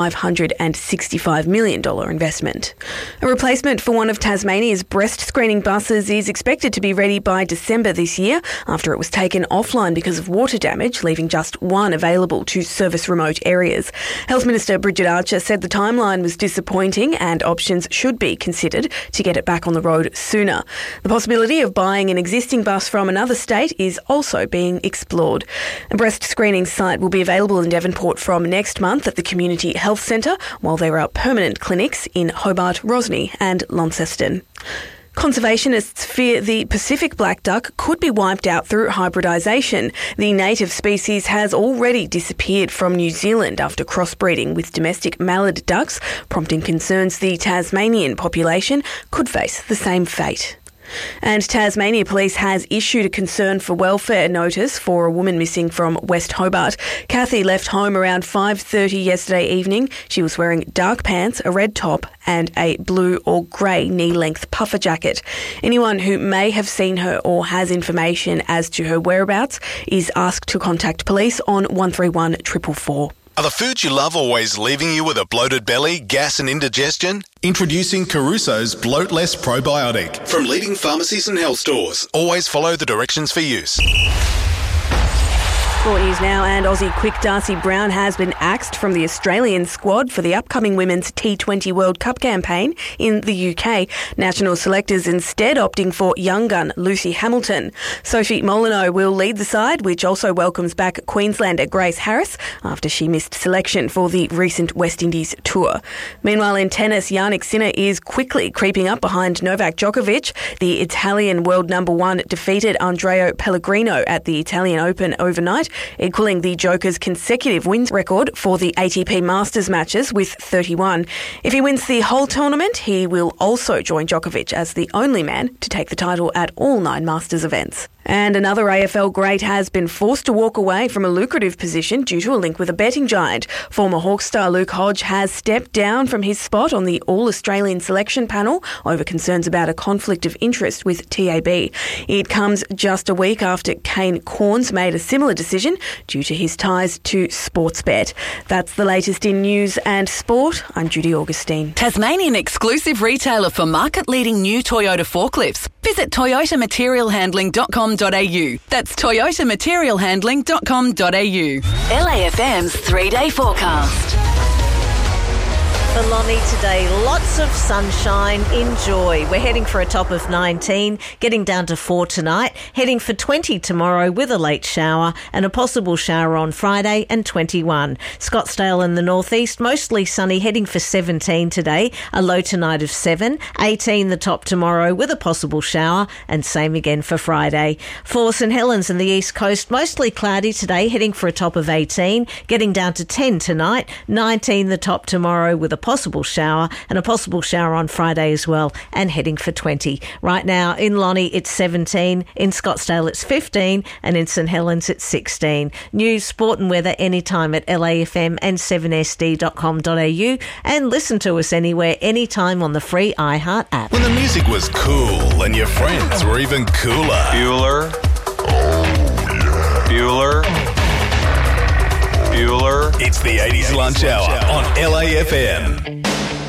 $565 million investment. A replacement for one of Tasmania's breast screening buses is expected to be ready by December this year after it was taken offline because of water damage, leaving just one available to service remote areas. Health Minister Bridget Archer said the timeline was disappointing and options should be considered to get it back on the road sooner. The possibility of buying an existing bus from another state is also being explored. A breast screening site will be available in Devonport from next month at the Community Health Centre, while there are permanent clinics in Hobart, Rosny and Launceston. Conservationists fear the Pacific black duck could be wiped out through hybridisation. The native species has already disappeared from New Zealand after crossbreeding with domestic mallard ducks, prompting concerns the Tasmanian population could face the same fate. And Tasmania Police has issued a concern for welfare notice for a woman missing from West Hobart. Kathy left home around 5:30 yesterday evening. She was wearing dark pants, a red top and a blue or grey knee-length puffer jacket. Anyone who may have seen her or has information as to her whereabouts is asked to contact police on 131 444. Are the foods you love always leaving you with a bloated belly, gas and indigestion? Introducing Caruso's Bloat Less Probiotic from leading pharmacies and health stores. Always follow the directions for use. Sport news now, and Aussie quick Darcy Brown has been axed from the Australian squad for the upcoming Women's T20 World Cup campaign in the UK. National selectors instead opting for young gun Lucy Hamilton. Sophie Molyneux will lead the side, which also welcomes back Queenslander Grace Harris after she missed selection for the recent West Indies tour. Meanwhile, in tennis, Jannik Sinner is quickly creeping up behind Novak Djokovic. The Italian world number one defeated Andrea Pellegrino at the Italian Open overnight, equalling the Joker's consecutive wins record for the ATP Masters matches with 31. If he wins the whole tournament, he will also join Djokovic as the only man to take the title at all 9 Masters events. And another AFL great has been forced to walk away from a lucrative position due to a link with a betting giant. Former Hawks star Luke Hodge has stepped down from his spot on the All-Australian selection panel over concerns about a conflict of interest with TAB. It comes just a week after Kane Cornes made a similar decision due to his ties to Sportsbet. That's the latest in news and sport. I'm Judy Augustine. Tasmanian exclusive retailer for market-leading new Toyota forklifts. Visit toyotamaterialhandling.com.au. That's toyotamaterialhandling.com.au. LAFM's 3-day forecast. For Lonnie today, lots of sunshine. Enjoy. We're heading for a top of 19, getting down to 4 tonight, heading for 20 tomorrow with a late shower and a possible shower on Friday and 21. Scottsdale in the northeast, mostly sunny, heading for 17 today, a low tonight of 7, 18 the top tomorrow with a possible shower and same again for Friday. For St Helens in the east coast, mostly cloudy today, heading for a top of 18, getting down to 10 tonight, 19 the top tomorrow with a possible shower and a possible shower on Friday as well and heading for 20. Right now in Lonnie it's 17, in Scottsdale it's 15 and in St Helens it's 16. News, sport and weather anytime at LAFM and 7sd.com.au and listen to us anywhere, anytime on the free iHeart app. When the music was cool and your friends were even cooler. Bueller. Bueller. Bueller. It's the 80s lunch hour on LAFM.